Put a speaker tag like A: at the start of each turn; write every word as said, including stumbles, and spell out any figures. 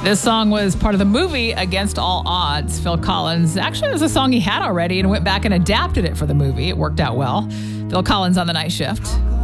A: This song was part of the movie Against All Odds. Phil Collins, actually, it was a song he had already and went back and adapted it for the movie. It worked out well. Phil Collins on The Night Shift.